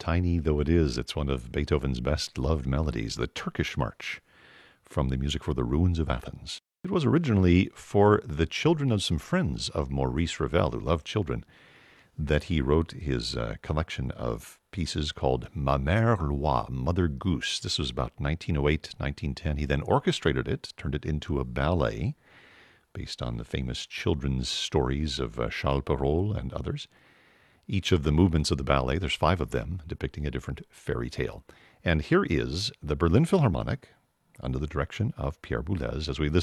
tiny though it is, it's one of Beethoven's best-loved melodies, the Turkish March, from the Music for the Ruins of Athens. It was originally for the children of some friends of Maurice Ravel, who loved children, that he wrote his collection of pieces called Ma Mère Loi, Mother Goose. This was about 1908, 1910. He then orchestrated it, turned it into a ballet based on the famous children's stories of Charles Perrault and others. Each of the movements of the ballet, there's 5 of them, depicting a different fairy tale. And here is the Berlin Philharmonic, under the direction of Pierre Boulez, as we listen